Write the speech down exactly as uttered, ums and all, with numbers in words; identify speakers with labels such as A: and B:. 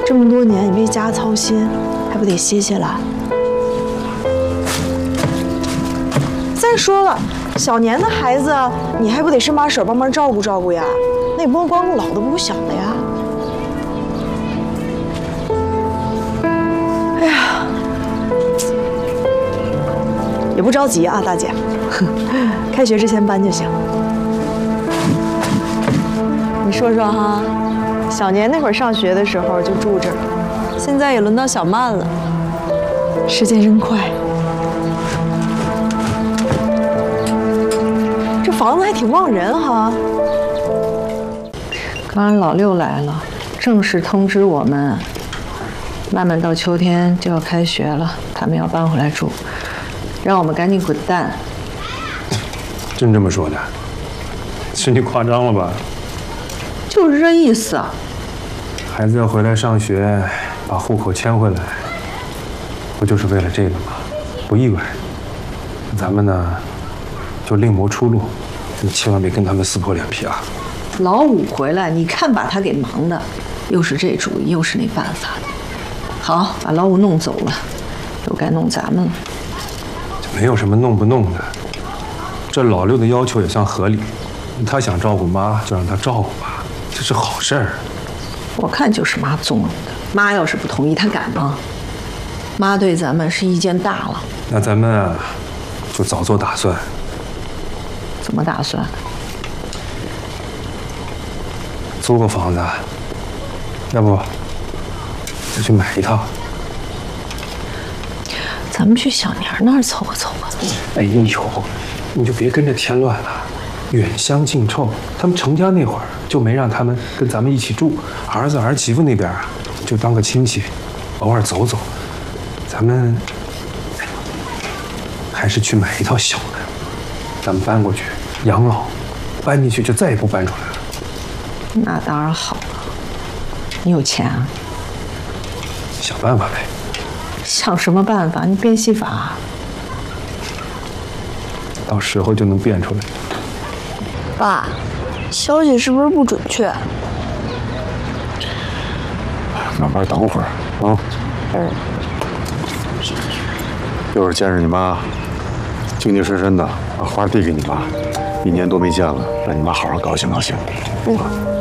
A: 这么多年你为家操心，还不得歇歇懒？再说了，小年的孩子你还不得伸把手帮忙照顾照顾呀？那也不能光顾老的不顾小的呀。哎呀，也不着急啊，大姐，开学之前搬就行。你说说哈，小年那会儿上学的时候就住这儿，现在也轮到小曼了，时间真快。这房子还挺旺人哈。
B: 刚刚老六来了，正式通知我们，曼曼到秋天就要开学了，他们要搬回来住，让我们赶紧滚蛋。
C: 真这么说的？是你夸张了吧？
B: 就是这意思啊。
C: 孩子要回来上学，把户口迁回来，不就是为了这个吗？不意外。咱们呢，就另谋出路。你千万别跟他们撕破脸皮啊！
B: 老五回来，你看把他给忙的，又是这主意，又是那办法。好，把老五弄走了，又该弄咱们了。
C: 没有什么弄不弄的，这老六的要求也算合理。他想照顾妈，就让他照顾吧，这是好事儿。
B: 我看就是妈纵容的。妈要是不同意，他敢吗？妈对咱们是意见大了。
C: 那咱们啊，就早做打算。
B: 怎么打算？
C: 租个房子，要不再去买一套。
B: 咱们去小年那儿凑合凑合。
C: 哎呦，你就别跟着添乱了。远香近臭，他们成家那会儿就没让他们跟咱们一起住，儿子儿媳妇那边啊，就当个亲戚，偶尔走走。咱们还是去买一套小的，咱们搬过去养老，搬进去就再也不搬出来了。
B: 那当然好了，你有钱啊？
C: 想办法呗。
B: 想什么办法？你变戏法啊？
C: 到时候就能变出来。
A: 爸，消息是不是不准确？
D: 慢慢等会儿啊。嗯。一会儿见着你妈，精精神神的把花递给你妈。一年多没见了，让你妈好好高兴高兴。
A: 嗯。